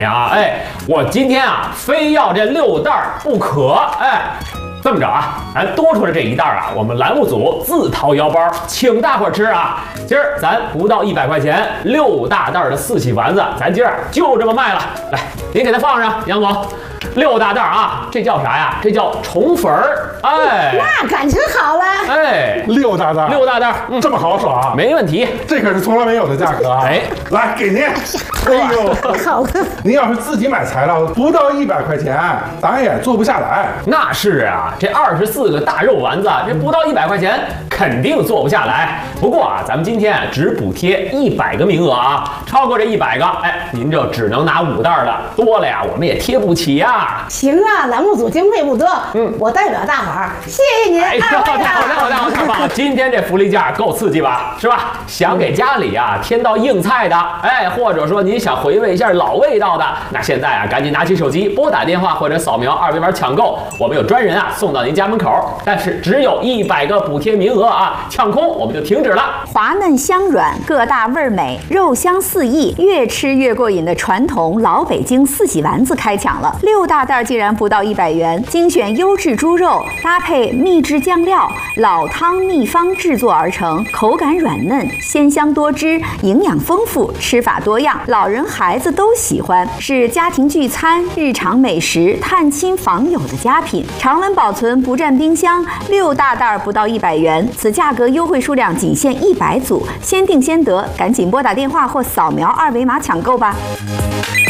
呀，哎，我今天啊，非要这6袋不可，哎。这么着啊，咱多出来这1袋啊，我们栏目组自掏腰包请大伙吃啊！今儿咱不到100块钱，6大袋的4喜丸子，咱今儿就这么卖了。来，您给它放上，杨总。6大袋啊，这叫啥呀？这叫宠粉儿，哎， 那感情好了。 哎 ，6大袋 ，6大袋， 这么豪爽， 没问题。 这可是从来没有的价格啊！ 哎， 来给您。哎呦， 好了， 您要是自己买材料，不到100块钱，咱也做不下来。 那是啊，这24个大肉丸子，这不到100块钱，肯定做不下来。不过啊，咱们今天只补贴100个名额啊，超过这100个，哎，您就只能拿5袋了，多了呀，我们也贴不起呀。 行啊，栏目组经费不多，我代表大伙儿谢谢您。 哎，太好！今天这福利价够刺激吧？是吧？想给家里啊添道硬菜的，哎，或者说您想回味一下老味道的，那现在啊赶紧拿起手机拨打电话或者扫描2维码抢购，我们有专人啊送到您家门口。但是只有100个补贴名额啊，抢空我们就停止了。 滑嫩香软，个大味美，肉香四溢，越吃越过瘾的传统老北京4喜丸子开抢了，6大袋竟然不到100元，精选优质猪肉，搭配秘制酱料，老汤秘方制作而成，口感软嫩，鲜香多汁，营养丰富，吃法多样，老人孩子都喜欢，是家庭聚餐、日常美食、探亲访友的佳品。常温保存，不占冰箱，6大袋不到100元，此价格优惠数量仅限100组，先订先得，赶紧拨打电话或扫描2维码抢购吧。